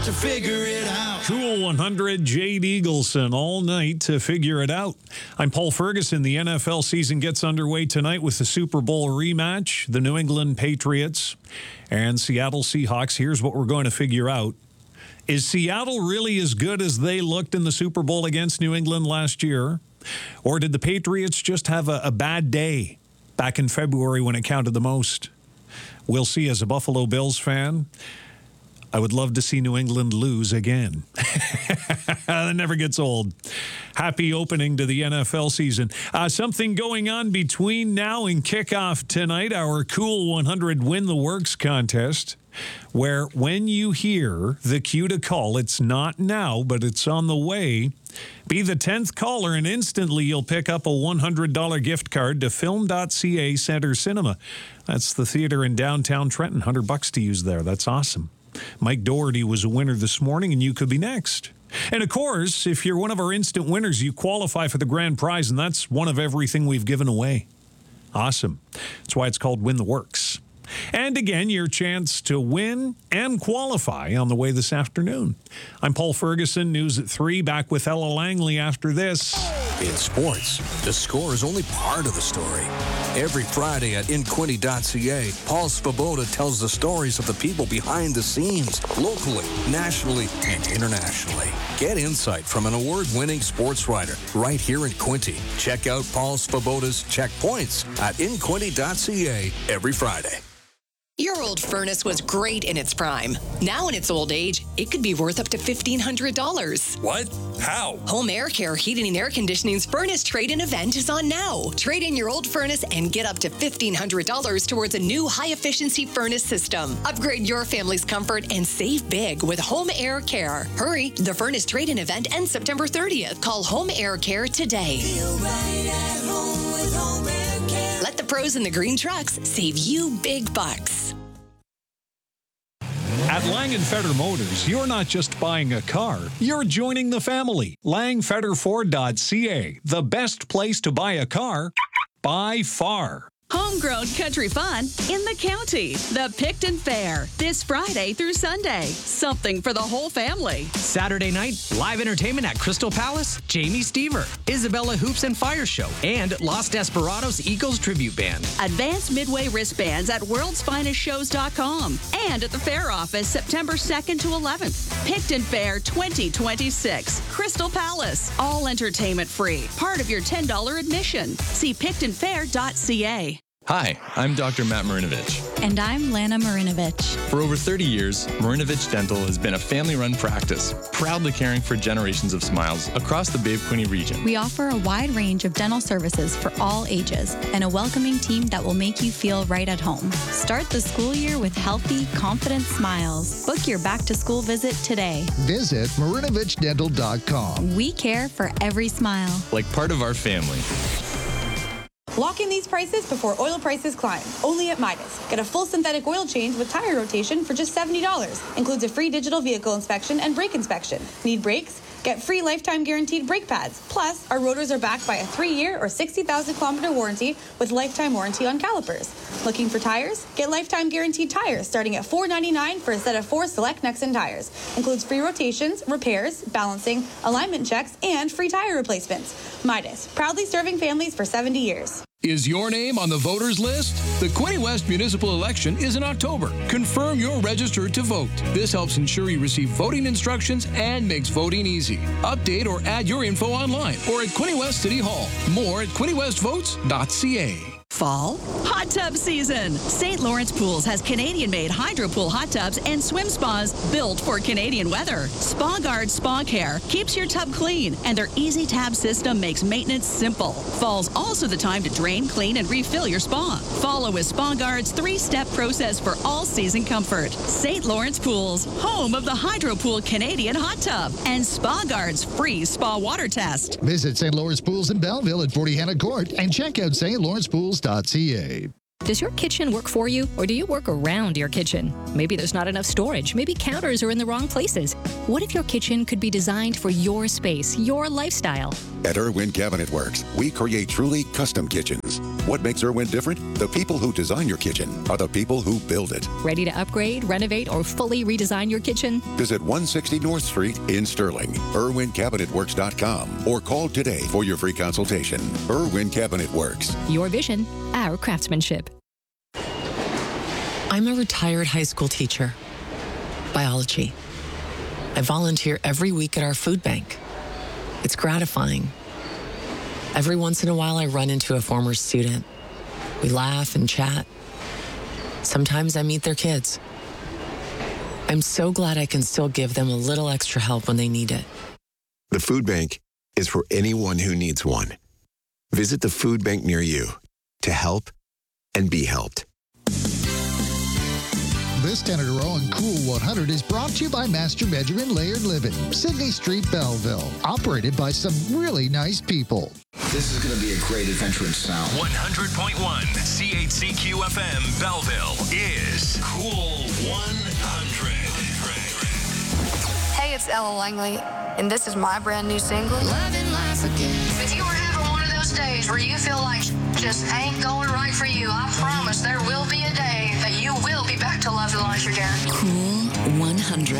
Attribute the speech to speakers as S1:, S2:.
S1: To figure it out.
S2: Cool 100, Jade Eagleson all night to figure it out. I'm Paul Ferguson. The NFL season gets underway tonight with the Super Bowl rematch, the New England Patriots and Seattle Seahawks. Here's what we're going to figure out. Is Seattle really as good as they looked in the Super Bowl against New England last year? Or did the Patriots just have a bad day back in February when it counted the most? We'll see. As a Buffalo Bills fan, I would love to see New England lose again. That never gets old. Happy opening to the NFL season. Something going on between now and kickoff tonight, our Cool 100 Win the Works contest, where when you hear the cue to call, it's not now, but it's on the way. Be the 10th caller, and instantly you'll pick up a $100 gift card to Film.ca Center Cinema. That's the theater in downtown Trenton. $100 to use there. That's awesome. Mike Doherty was a winner this morning, and you could be next. And, of course, if you're one of our instant winners, you qualify for the grand prize, and that's one of everything we've given away. Awesome. That's why it's called Win the Works. And, again, your chance to win and qualify on the way this afternoon. I'm Paul Ferguson, News at 3, back with Ella Langley after this.
S3: In sports, the score is only part of the story. Every Friday at InQuinty.ca, Paul Svoboda tells the stories of the people behind the scenes, locally, nationally, and internationally. Get insight from an award-winning sports writer right here in Quinty. Check out Paul Svoboda's Checkpoints at InQuinty.ca every Friday.
S4: Your old furnace was great in its prime. Now in its old age, it could be worth up to $1,500.
S3: What? How?
S4: Home Air Care Heating and Air Conditioning's furnace trade-in event is on now. Trade in your old furnace and get up to $1,500 towards a new high-efficiency furnace system. Upgrade your family's comfort and save big with Home Air Care. Hurry, the furnace trade-in event ends September 30th. Call Home Air Care today.
S1: Feel right at home with Home Air Care.
S4: Let the pros in the green trucks save you big bucks.
S2: At Langenfeder Motors, you're not just buying a car, you're joining the family. LangfederFord.ca, the best place to buy a car by far.
S5: Homegrown country fun in the county. The Picton Fair, this Friday through Sunday. Something for the whole family.
S6: Saturday night, live entertainment at Crystal Palace, Jamie Stever, Isabella Hoops and Fire Show, and Los Desperados Eagles Tribute Band.
S5: Advanced Midway wristbands at worldsfinestshows.com and at the fair office September 2nd to 11th. Picton Fair 2026, Crystal Palace. All entertainment free. Part of your $10 admission. See pictonfair.ca.
S7: Hi, I'm Dr. Matt Marinovich.
S8: And I'm Lana Marinovich.
S7: For over 30 years, Marinovich Dental has been a family-run practice, proudly caring for generations of smiles across the Bay of Quinte region.
S8: We offer a wide range of dental services for all ages and a welcoming team that will make you feel right at home. Start the school year with healthy, confident smiles. Book your back-to-school visit today.
S9: Visit MarinovichDental.com.
S8: We care for every smile.
S7: Like part of our family.
S10: Lock in these prices before oil prices climb. Only at Midas. Get a full synthetic oil change with tire rotation for just $70. Includes a free digital vehicle inspection and brake inspection. Need brakes? Get free lifetime guaranteed brake pads. Plus, our rotors are backed by a 3-year or 60,000-kilometer warranty with lifetime warranty on calipers. Looking for tires? Get lifetime guaranteed tires starting at $4.99 for a set of 4 select Nexen tires. Includes free rotations, repairs, balancing, alignment checks, and free tire replacements. Midas, proudly serving families for 70 years.
S3: Is your name on the voters list? The Quinte West municipal election is in October. Confirm you're registered to vote. This helps ensure you receive voting instructions and makes voting easy. Update or add your info online or at Quinte West City Hall. More at QuinteWestVotes.ca.
S5: Fall hot tub season. St. Lawrence Pools has Canadian-made hydro pool hot tubs and swim spas built for Canadian weather. Spa Guard Spa Care keeps your tub clean, and their easy tab system makes maintenance simple. Fall's also the time to drain, clean, and refill your spa. Follow with Spa Guard's 3-step process for all-season comfort. St. Lawrence Pools, home of the Hydro Pool Canadian hot tub, and Spa Guard's free spa water test.
S9: Visit St. Lawrence Pools in Belleville at 40 Hannah Court and check out stlawrencepools.ca.
S11: Does your kitchen work for you, or do you work around your kitchen? Maybe there's not enough storage. Maybe counters are in the wrong places. What if your kitchen could be designed for your space, your lifestyle?
S12: At Irwin Cabinet Works, we create truly custom kitchens. What makes Irwin different? The people who design your kitchen are the people who build it.
S11: Ready to upgrade, renovate, or fully redesign your kitchen?
S12: Visit 160 North Street in Sterling, IrwinCabinetWorks.com, or call today for your free consultation. Irwin Cabinet Works.
S11: Your vision, our craftsmanship.
S13: I'm a retired high school teacher. Biology. I volunteer every week at our food bank. It's gratifying. Every once in a while, I run into a former student. We laugh and chat. Sometimes I meet their kids. I'm so glad I can still give them a little extra help when they need it.
S14: The food bank is for anyone who needs one. Visit the food bank near you to help and be helped.
S9: This 10 in a row and Cool 100 is brought to you by Master Benjamin Laird Living, Sydney Street, Belleville. Operated by some really nice people.
S15: This is going to be a great adventure in sound.
S16: 100.1 CHCQ FM Belleville is Cool 100.
S17: Hey, it's Ella Langley, and this is my brand new single, Loving Life Again. If you were having one of those days where you feel like just ain't going right for you, I promise there will be a day that you will be back to loving life again.
S18: Cool 100.